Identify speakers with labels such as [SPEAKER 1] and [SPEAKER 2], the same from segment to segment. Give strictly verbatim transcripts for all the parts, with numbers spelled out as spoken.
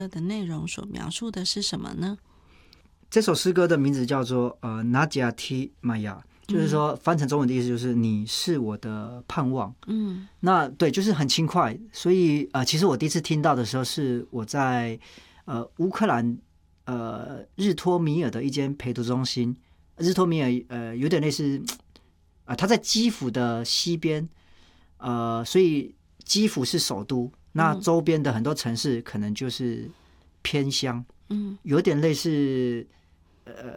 [SPEAKER 1] 的内容所描述的是什么呢？
[SPEAKER 2] 这首诗歌的名字叫做呃 Najati Maya， 就是说翻成中文的意思就是你是我的盼望。嗯，那对，就是很轻快。所以呃，其实我第一次听到的时候是我在呃乌克兰呃日托米尔的一间陪读中心。日托米尔呃有点类似啊、呃，它在基辅的西边，呃，所以基辅是首都，那周边的很多城市可能就是偏乡。嗯，有点类似。呃，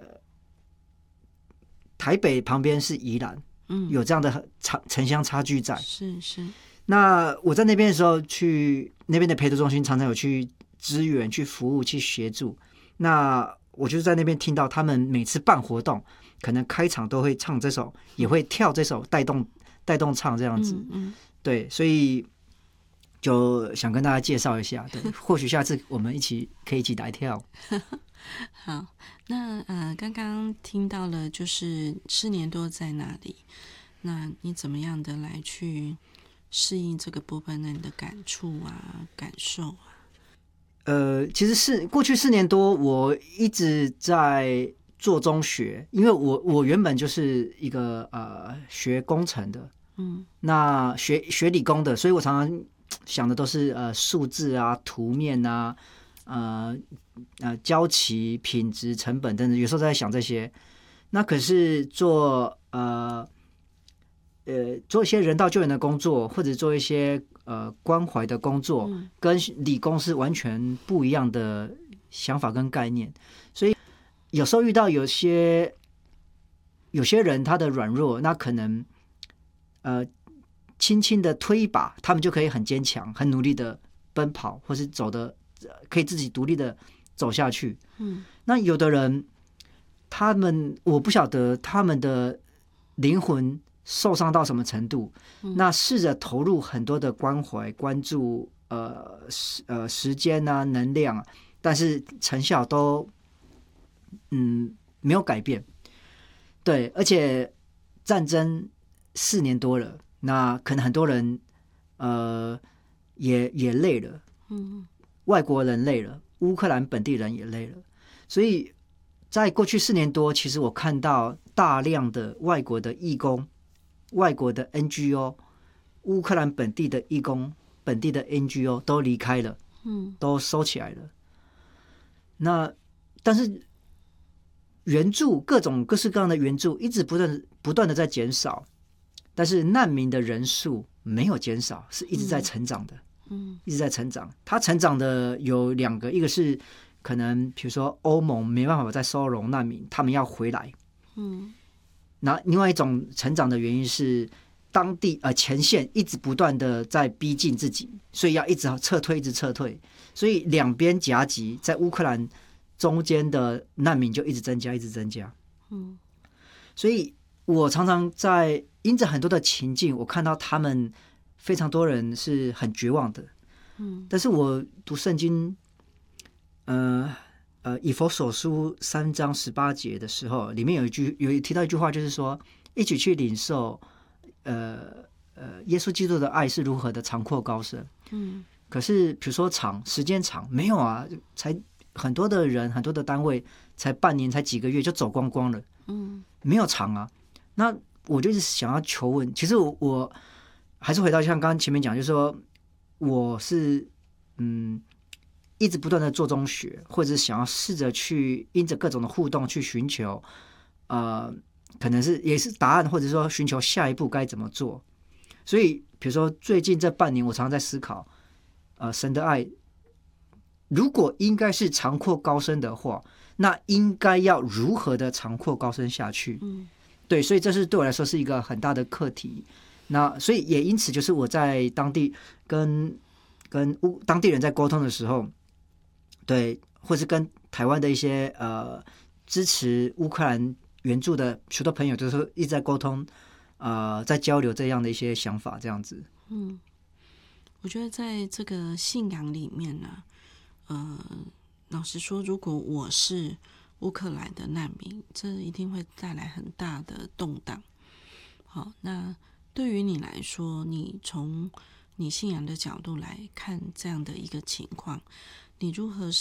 [SPEAKER 2] 台北旁边是宜兰，嗯，有这样的差城乡差距在。
[SPEAKER 1] 是是。
[SPEAKER 2] 那我在那边的时候，去那边的陪读中心，常常有去支援、去服务、去协助。那我就是在那边听到他们每次办活动，可能开场都会唱这首，也会跳这首，带动带动唱这样子。嗯嗯，对，所以就想跟大家介绍一下。对，或许下次我们一起可以一起来跳。
[SPEAKER 1] 好，那呃，刚刚听到了，就是四年多在那里，那你怎么样的来去适应这个波本人的感触啊、感受啊？
[SPEAKER 2] 呃，其实是过去四年多，我一直在做中学，因为我我原本就是一个呃学工程的，嗯，那学学理工的，所以我常常想的都是呃数字啊、图面啊。呃呃，交期、品质、成本等等，有时候在想这些。那可是做呃呃做一些人道救援的工作，或者做一些呃关怀的工作，嗯、跟理工是完全不一样的想法跟概念。所以有时候遇到有些有些人他的软弱，那可能呃轻轻的推一把，他们就可以很坚强、很努力的奔跑，或是走的。可以自己独立的走下去。嗯，那有的人，他们我不晓得他们的灵魂受伤到什么程度。嗯、那试着投入很多的关怀、关注，呃呃时间啊、能量啊，但是成效都嗯没有改变。对，而且战争四年多了，那可能很多人呃也也累了。嗯。外国人累了，乌克兰本地人也累了，所以在过去四年多，其实我看到大量的外国的义工、外国的 N G O、乌克兰本地的义工、本地的 N G O 都离开了，嗯，都收起来了。那但是援助各种各式各样的援助一直不断不断的在减少，但是难民的人数没有减少，是一直在成长的。嗯嗯，一直在成长。它成长的有两个，一个是可能比如说欧盟没办法再收容难民，他们要回来。嗯，那另外一种成长的原因是当地呃前线一直不断的在逼近自己，所以要一直撤退，一直撤退。所以两边夹击，在乌克兰中间的难民就一直增加，一直增加。嗯，所以我常常在因着很多的情境，我看到他们。非常多人是很绝望的，嗯，但是我读圣经，呃呃，以弗所书三章十八节的时候，里面有一句有提到一句话，就是说，一起去领受，呃呃，耶稣基督的爱是如何的长阔高深，嗯，可是比如说长时间长没有啊，才很多的人很多的单位才半年才几个月就走光光了，嗯，没有长啊，那我就是想要求问，其实我我。还是回到像刚刚前面讲，就是说我是嗯一直不断的做中学，或者是想要试着去因着各种的互动去寻求，呃，可能是也是答案，或者说寻求下一步该怎么做。所以，比如说最近这半年，我常常在思考，呃，神的爱如果应该是长阔高深的话，那应该要如何的长阔高深下去？嗯，对，所以这是对我来说是一个很大的课题。那所以也因此，就是我在当地跟跟乌当地人在沟通的时候，对，或是跟台湾的一些呃支持乌克兰援助的许多朋友，就是一直在沟通，呃，在交流这样的一些想法，这样子。
[SPEAKER 1] 嗯，我觉得在这个信仰里面呢、啊，呃，老实说，如果我是乌克兰的难民，这一定会带来很大的动荡。好，那。对于你来说，你从你信仰的角度来看这样的一个情况，你如何